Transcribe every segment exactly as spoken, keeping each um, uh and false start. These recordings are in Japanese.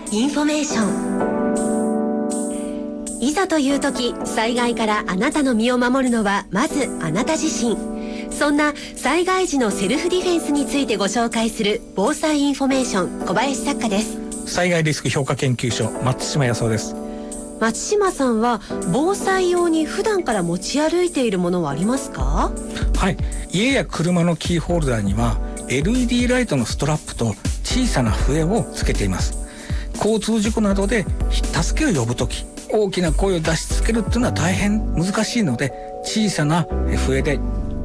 インフォメーション。いざという時、災害からあなたの身を守るのはまずあなた自身。そんな災害時のセルフディフェンスについてご紹介する防災インフォメーション、小林作家です。 災害リスク評価研究所、松島康夫です。 松島さんは防災用に普段から持ち歩いているものはありますか？ はい、家や車のキーホルダーには エルイーディー ライトのストラップと小さな笛をつけています。交通事故などで助けを呼ぶとき、大きな声を出し続けるっていうのは大変難しいので、小さな笛で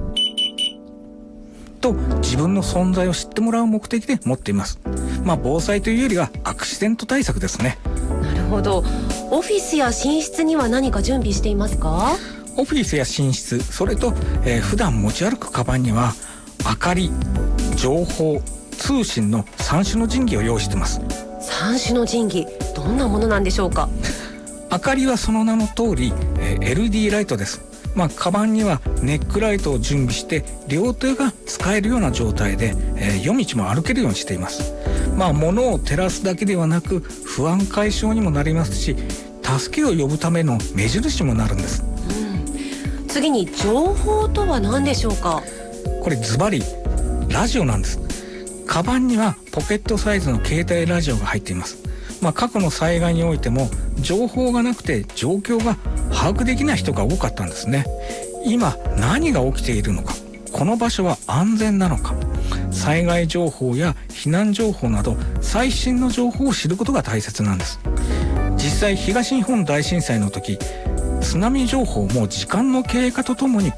と自分の存在を知ってもらう目的で持っています。まあ防災というよりはアクシデント対策ですね。 なるほど。オフィスや寝室には何か準備していますか？ オフィスや寝室、それと、えー、普段持ち歩くカバンには明かり、情報、通信のさん種の神器を用意しています。 さん種の神器、どんなものなんでしょうか？ 明かりはその名の通り、えー、エルイーディー ライトです。まあ、カバンにはネックライトを準備して両手が使えるような状態で、えー、夜道も歩けるようにしています。まあ、物を照らすだけではなく不安解消にもなりますし、助けを呼ぶための目印もなるんです。 うん、次に情報とは何でしょうか？ これズバリラジオなんです。カバンにはポケットサイズの携帯ラジオが入っています。まあ、過去の災害においても情報がなくて状況が把握できない人が多かったんですね。今何が起きているのか、この場所は安全なのか、災害情報や避難情報など最新の情報を知ることが大切なんです。実際東日本大震災の時、津波情報も時間の経過とともに